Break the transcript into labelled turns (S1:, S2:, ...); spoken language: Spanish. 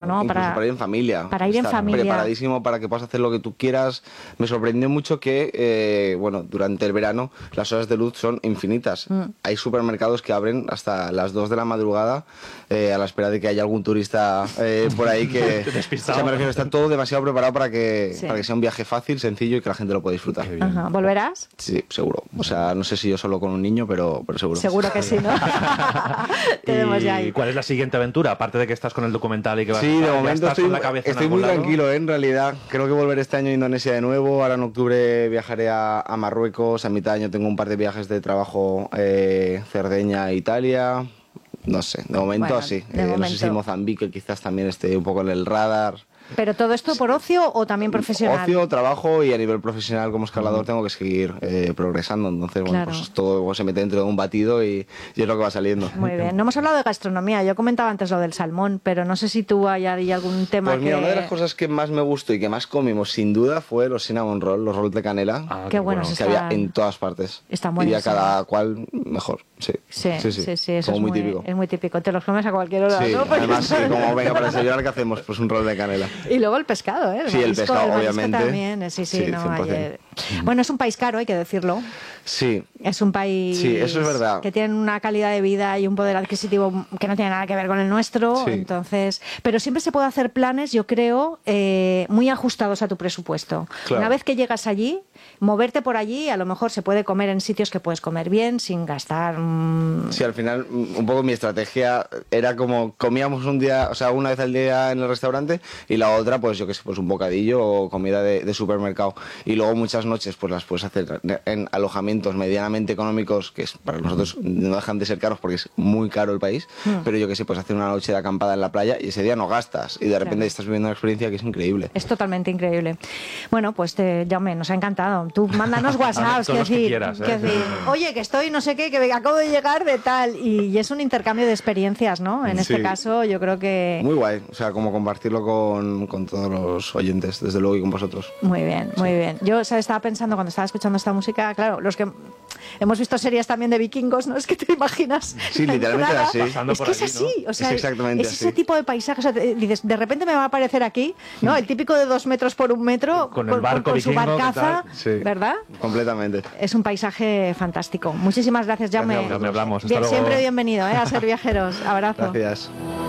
S1: ¿no?
S2: Para ir en familia.
S1: Para ir en familia.
S2: Preparadísimo para que puedas hacer lo que tú quieras. Me sorprendió mucho que, durante el verano las horas de luz son infinitas. Hay supermercados que abren hasta las 2 de la madrugada a la espera de que haya algún turista por ahí que...
S3: Despistado.
S2: O sea, me refiero, está todo demasiado preparado para que sea un viaje fácil, sencillo y que la gente lo pueda disfrutar.
S1: Ajá. ¿Volverás?
S2: Sí, seguro. O sea, no sé si yo solo con un niño, pero seguro.
S1: Seguro que sí, ¿no? Tenemos ya ahí.
S3: ¿Y cuál es la siguiente aventura? Aparte de que estás con el documental y que vas
S2: Sí,
S3: a
S2: de momento estoy muy
S3: lado.
S2: tranquilo, en realidad. Creo que volveré este año a Indonesia de nuevo. Ahora en octubre viajaré a Marruecos. A mitad de año tengo un par de viajes de trabajo, Cerdeña, Italia. No sé, de momento así. No sé si Mozambique quizás también esté un poco en el radar.
S1: ¿Pero todo esto por ocio o también profesional?
S2: Ocio, trabajo, y a nivel profesional como escalador tengo que seguir progresando. Entonces, pues todo se mete dentro de un batido y es lo que va saliendo.
S1: Muy bien. No hemos hablado de gastronomía. Yo comentaba antes lo del salmón, pero no sé si tú hay algún tema
S2: Pues mira, una de las cosas que más me gustó y que más comimos, sin duda, fue los cinnamon rolls, los rolls de canela.
S1: Qué bueno,
S2: que había en todas partes.
S1: Están buenos.
S2: Y a cada cual mejor. Sí,
S1: eso
S2: como muy típico.
S1: Es muy típico. Te los comes a cualquier hora,
S2: sí,
S1: ¿no?
S2: Además, sí, como venga para desayunar, ¿qué hacemos? Pues un roll de canela.
S1: Y luego el pescado.
S2: Sí, el pescado, obviamente.
S1: También. Sí, no,
S2: 100%.
S1: Bueno, es un país caro, hay que decirlo.
S2: Sí.
S1: Es un país
S2: eso es verdad.
S1: que tiene una calidad de vida y un poder adquisitivo que no tiene nada que ver con el nuestro.
S2: Sí.
S1: Entonces, pero siempre se puede hacer planes, yo creo, muy ajustados a tu presupuesto.
S2: Claro.
S1: Una vez que llegas allí, moverte por allí, a lo mejor se puede comer en sitios que puedes comer bien sin gastar.
S2: Sí, al final, un poco mi estrategia era como comíamos un día, o sea, una vez al día en el restaurante y la otra, pues yo qué sé, pues un bocadillo o comida de supermercado. Y luego muchas noches, pues las puedes hacer en alojamientos medianamente económicos, que para nosotros no dejan de ser caros porque es muy caro el país, pero yo qué sé, pues hacer una noche de acampada en la playa y ese día no gastas y de repente estás viviendo una experiencia que es increíble.
S1: Es totalmente increíble. Bueno, pues Jaume, nos ha encantado. Tú mándanos WhatsApps,
S3: que quieras,
S1: oye, que estoy no sé qué, que acabo de llegar de tal, y es un intercambio de experiencias, ¿no? En este caso, yo creo que...
S2: Muy guay, o sea, como compartirlo con todos los oyentes, desde luego, y con vosotros.
S1: Muy bien, muy bien. Yo estaba pensando cuando estaba escuchando esta música, claro, los que hemos visto series también de vikingos, ¿no? Es que te imaginas...
S2: Sí, literalmente así.
S1: Es que es así, ¿no? O sea,
S2: es exactamente
S1: es ese tipo de paisaje, o sea, dices, de repente me va a aparecer aquí, ¿no? El típico de 2 metros por 1 metro,
S3: con el barco
S1: con su barcaza, ¿verdad?
S2: Completamente.
S1: Es un paisaje fantástico. Muchísimas gracias, Jaume.
S3: Gracias, hablamos.
S1: Siempre bienvenido, a Ser Viajeros. Abrazo.
S2: Gracias.